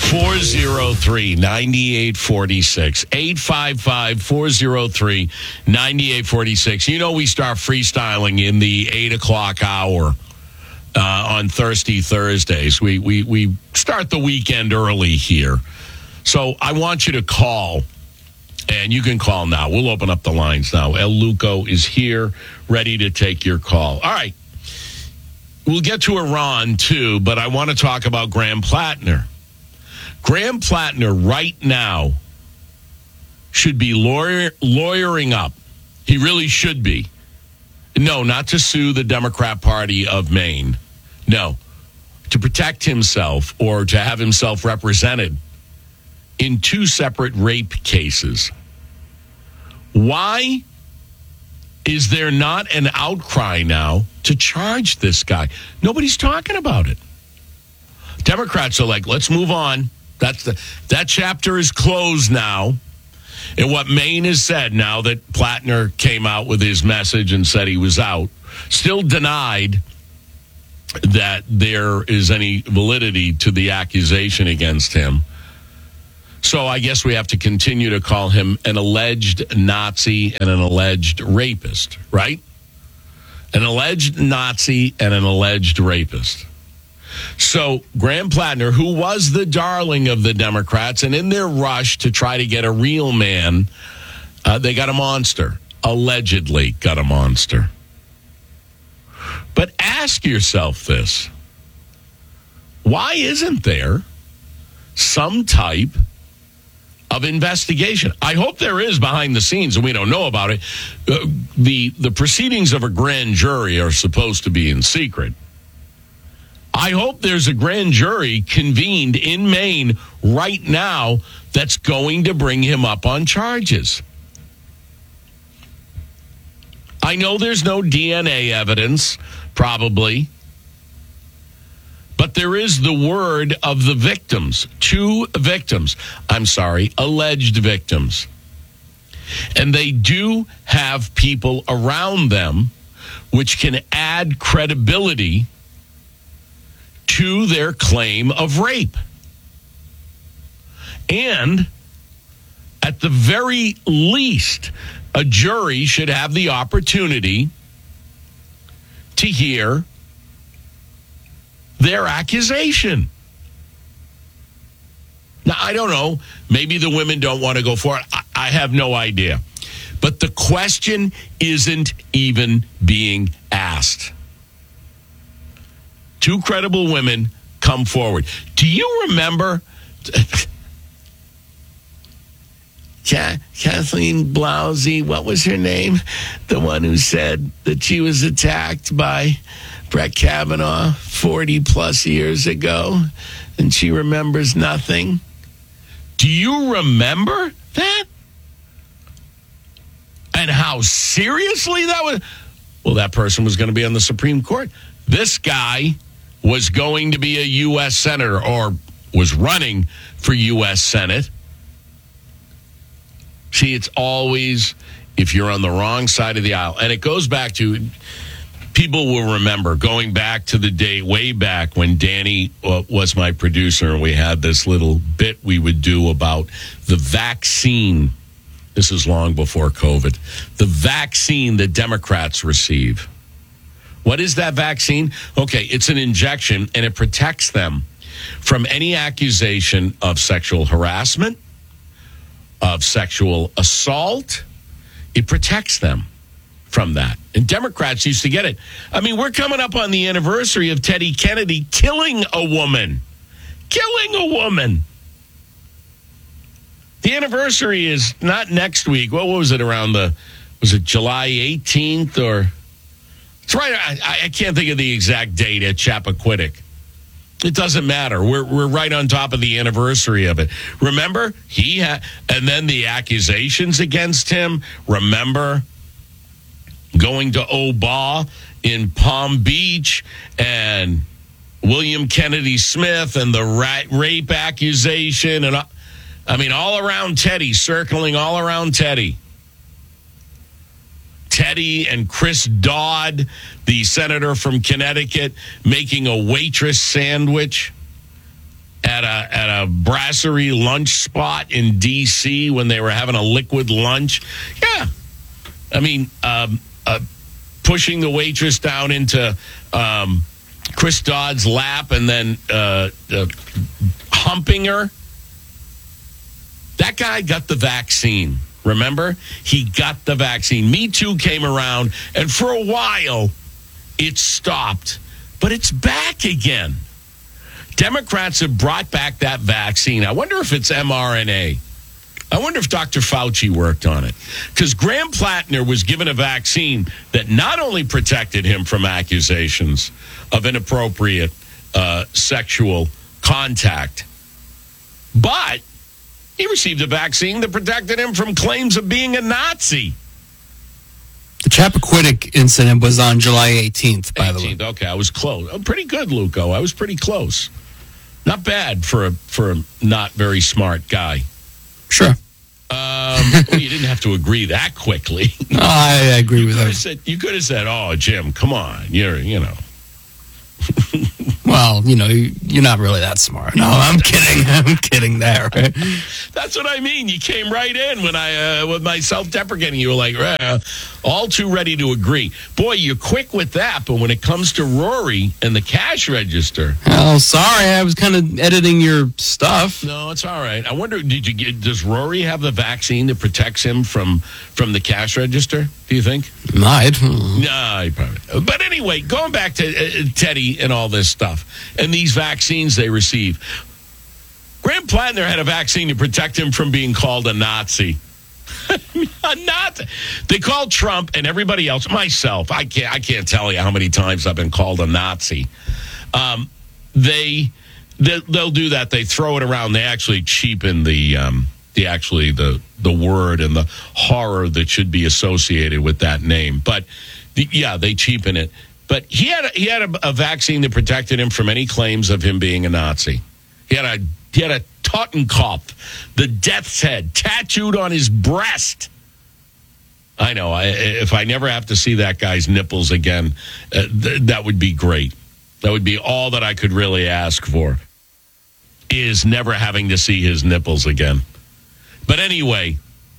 403-9846. 855-403-9846. You know we start freestyling in the 8 o'clock hour on Thirsty Thursdays. We start the weekend early here. So I want you to call, and you can call now. We'll open up the lines now. El Luco is here, ready to take your call. All right. We'll get to Iran, too, but I want to talk about Graham Plattner. Graham Plattner right now should be lawyering up. He really should be. No, not to sue the Democrat Party of Maine. No, to protect himself or to have himself represented in 2 separate rape cases. Why is there not an outcry now to charge this guy? Nobody's talking about it. Democrats are like, let's move on. That chapter is closed now. And what Maine has said now that Plattner came out with his message and said he was out, still denied that there is any validity to the accusation against him. So I guess we have to continue to call him an alleged Nazi and an alleged rapist, right? An alleged Nazi and an alleged rapist. So Graham Plattner, who was the darling of the Democrats, and in their rush to try to get a real man, they got a monster. Allegedly got a monster. But ask yourself this. Why isn't there some type of investigation? I hope there is behind the scenes, and we don't know about it. The proceedings of a grand jury are supposed to be in secret. I hope there's a grand jury convened in Maine right now that's going to bring him up on charges. I know there's no DNA evidence, probably, but there is the word of the victims, 2 victims. Alleged victims. And they do have people around them which can add credibility to their claim of rape. And at the very least, a jury should have the opportunity to hear their accusation. Now, I don't know. Maybe the women don't want to go for it. I have no idea. But the question isn't even being asked. 2 credible women come forward. Do you remember Kathleen Blousy? What was her name? The one who said that she was attacked by Brett Kavanaugh 40 plus years ago, and she remembers nothing. Do you remember that? And how seriously that was? Well, that person was going to be on the Supreme Court. This guy was going to be a U.S. Senator or was running for U.S. Senate. See, it's always if you're on the wrong side of the aisle. And it goes back to, people will remember, going back to the day way back when Danny was my producer and we had this little bit we would do about the vaccine. This is long before COVID. The vaccine that Democrats receive. What is that vaccine? Okay, it's an injection, and it protects them from any accusation of sexual harassment, of sexual assault. It protects them from that. And Democrats used to get it. I mean, we're coming up on the anniversary of Teddy Kennedy killing a woman. Killing a woman. The anniversary is not next week. What was it around was it July 18th or... It's right. I can't think of the exact date at Chappaquiddick. It doesn't matter. We're right on top of the anniversary of it. Remember, and then the accusations against him. Remember going to Oba in Palm Beach and William Kennedy Smith and the rape accusation, and I mean all around Teddy, circling all around Teddy. Teddy and Chris Dodd, the senator from Connecticut, making a waitress sandwich. at a brasserie lunch spot in D.C. when they were having a liquid lunch. Yeah. I mean, pushing the waitress down into Chris Dodd's lap and then humping her. That guy got the vaccine. Remember? He got the vaccine. Me Too came around, and for a while, it stopped. But it's back again. Democrats have brought back that vaccine. I wonder if it's mRNA. I wonder if Dr. Fauci worked on it. Because Graham Plattner was given a vaccine that not only protected him from accusations of inappropriate sexual contact, but he received a vaccine that protected him from claims of being a Nazi. The Chappaquiddick incident was on July 18th, by the way. Okay, I was close. Oh, pretty good, Luco. I was pretty close. Not bad for a not very smart guy. Sure. Well, you didn't have to agree that quickly. No, I agree with that. You could have said, "Oh, Jim, come on, you know." Well, you're not really that smart. No, I'm kidding. I'm kidding there. Right? That's what I mean. You came right in when I, with my self-deprecating, you were like, all too ready to agree. Boy, you're quick with that, but when it comes to Rory and the cash register. Oh, sorry. I was kind of editing your stuff. No, it's all right. I wonder, does Rory have the vaccine that protects him from the cash register, do you think? Might. No, he probably. But anyway, going back to Teddy and all this stuff and these vaccines they receive. Graham Plattner had a vaccine to protect him from being called a Nazi. A Nazi. They called Trump and everybody else, myself, I can't tell you how many times I've been called a Nazi. They'll do that. They throw it around. They actually cheapen the word and the horror that should be associated with that name. But they cheapen it. But he had a vaccine that protected him from any claims of him being a Nazi. He had a Totenkopf, the death's head, tattooed on his breast. I know. If I never have to see that guy's nipples again, that would be great. That would be all that I could really ask for, is never having to see his nipples again. But anyway,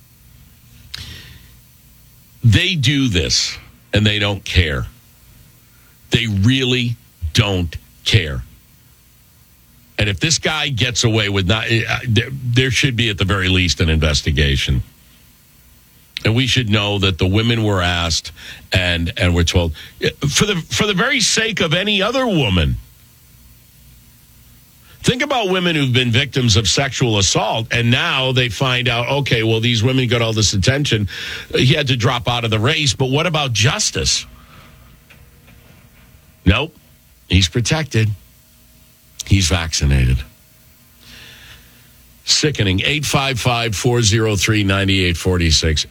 they do this, and they don't care. They really don't care. And if this guy gets away with not, there should be at the very least an investigation. And we should know that the women were asked and were told, for the very sake of any other woman. Think about women who've been victims of sexual assault, and now they find out, okay, well, these women got all this attention. He had to drop out of the race, but what about justice? Nope. He's protected. He's vaccinated. Sickening. 855-403-9846.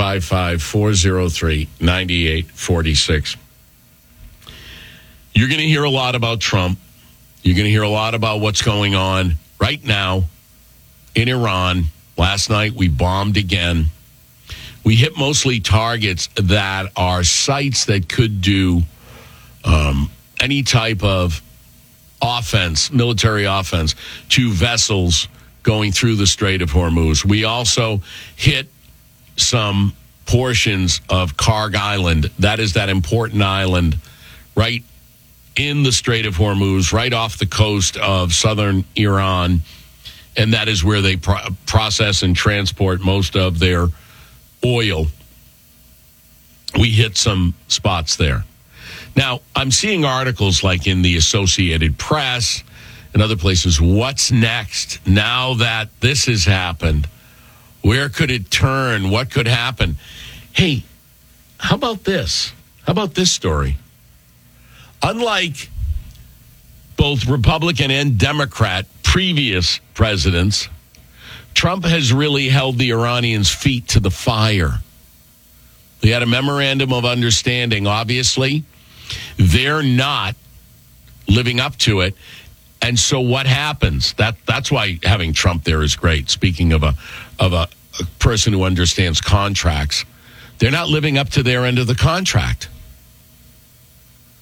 855-403-9846. You're going to hear a lot about Trump. You're going to hear a lot about what's going on right now in Iran. Last night, we bombed again. We hit mostly targets that are sites that could do any type of offense, military offense, to vessels going through the Strait of Hormuz. We also hit some portions of Karg Island. That is that important island right in the Strait of Hormuz, right off the coast of southern Iran. And that is where they process and transport most of their oil. We hit some spots there. Now, I'm seeing articles like in the Associated Press and other places. What's next? Now that this has happened, where could it turn? What could happen? Hey, how about this? How about this story? Unlike both Republican and Democrat previous presidents, Trump has really held the Iranians' feet to the fire. They had a memorandum of understanding, obviously. They're not living up to it. And so what happens? That's why having Trump there is great. Speaking of a person who understands contracts, they're not living up to their end of the contract.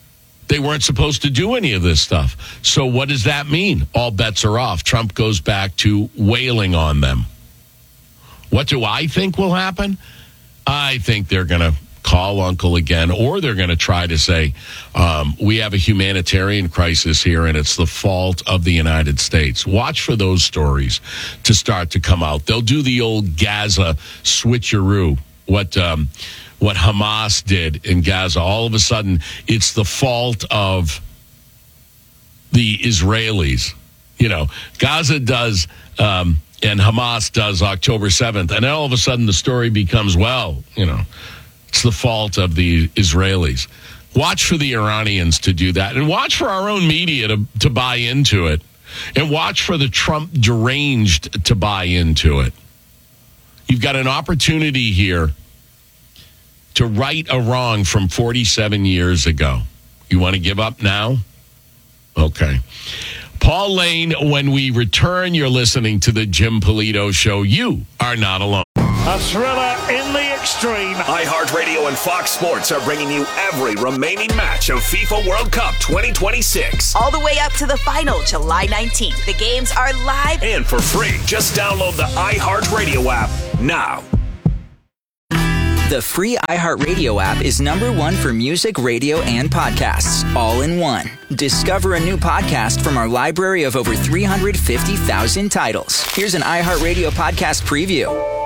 They weren't supposed to do any of this stuff. So what does that mean? All bets are off. Trump goes back to wailing on them. What do I think will happen? I think they're going to call Uncle again, or they're going to try to say, we have a humanitarian crisis here, and it's the fault of the United States. Watch for those stories to start to come out. They'll do the old Gaza switcheroo, what Hamas did in Gaza. All of a sudden, it's the fault of the Israelis. Gaza does, and Hamas does October 7th, and then all of a sudden the story becomes, it's the fault of the Israelis. Watch for the Iranians to do that, and watch for our own media to buy into it, and watch for the Trump deranged to buy into it. You've got an opportunity here to right a wrong from 47 years ago. You want to give up now? Okay. Paul Lane, when we return, you're listening to the Jim Polito Show. You are not alone. A thriller in the extreme. iHeartRadio and Fox Sports are bringing you every remaining match of FIFA World Cup 2026. All the way up to the final, July 19th. The games are live and for free. Just download the iHeartRadio app now. The free iHeartRadio app is #1 for music, radio, and podcasts, all in one. Discover a new podcast from our library of over 350,000 titles. Here's an iHeartRadio podcast preview.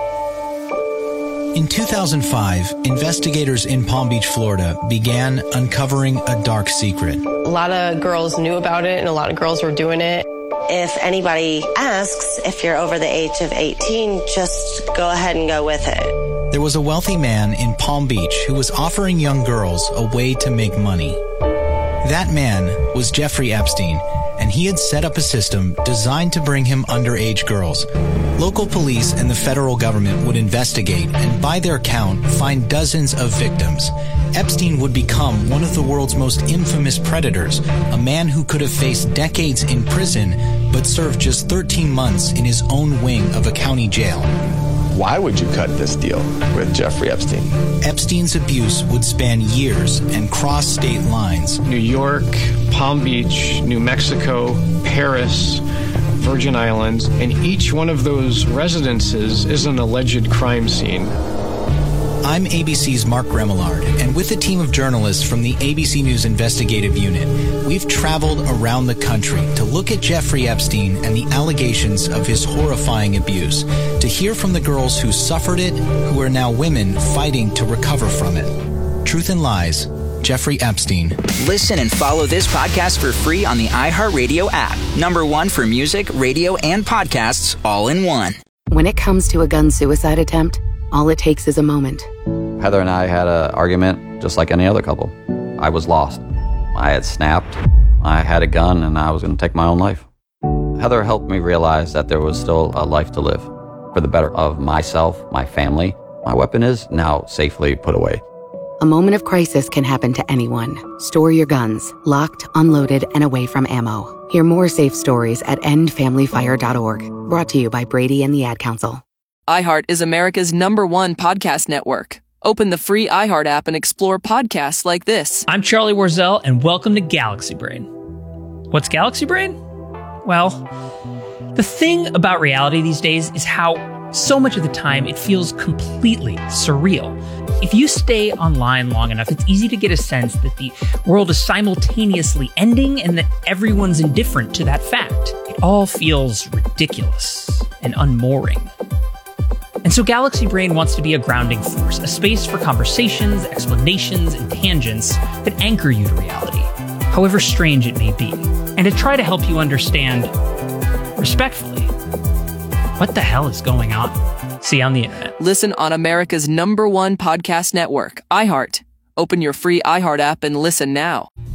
In 2005, investigators in Palm Beach, Florida, began uncovering a dark secret. A lot of girls knew about it, and a lot of girls were doing it. If anybody asks if you're over the age of 18, just go ahead and go with it. There was a wealthy man in Palm Beach who was offering young girls a way to make money. That man was Jeffrey Epstein, and he had set up a system designed to bring him underage girls. Local police and the federal government would investigate and, by their count, find dozens of victims. Epstein would become one of the world's most infamous predators, a man who could have faced decades in prison but served just 13 months in his own wing of a county jail. Why would you cut this deal with Jeffrey Epstein? Epstein's abuse would span years and cross state lines. New York, Palm Beach, New Mexico, Paris, Virgin Islands, and each one of those residences is an alleged crime scene. I'm ABC's Mark Remillard, and with a team of journalists from the ABC News Investigative Unit, we've traveled around the country to look at Jeffrey Epstein and the allegations of his horrifying abuse, to hear from the girls who suffered it, who are now women fighting to recover from it. Truth and Lies, Jeffrey Epstein. Listen and follow this podcast for free on the iHeartRadio app. #1 for music, radio, and podcasts, all in one. When it comes to a gun suicide attempt, all it takes is a moment. Heather and I had an argument just like any other couple. I was lost. I had snapped. I had a gun and I was going to take my own life. Heather helped me realize that there was still a life to live for the better of myself, my family. My weapon is now safely put away. A moment of crisis can happen to anyone. Store your guns, locked, unloaded, and away from ammo. Hear more safe stories at endfamilyfire.org. Brought to you by Brady and the Ad Council. iHeart is America's #1 podcast network. Open the free iHeart app and explore podcasts like this. I'm Charlie Warzel, and welcome to Galaxy Brain. What's Galaxy Brain? Well, the thing about reality these days is how so much of the time it feels completely surreal. If you stay online long enough, it's easy to get a sense that the world is simultaneously ending and that everyone's indifferent to that fact. It all feels ridiculous and unmooring. And so Galaxy Brain wants to be a grounding force, a space for conversations, explanations, and tangents that anchor you to reality, however strange it may be, and to try to help you understand, respectfully, what the hell is going on? See you on the internet. Listen on America's #1 podcast network, iHeart. Open your free iHeart app and listen now.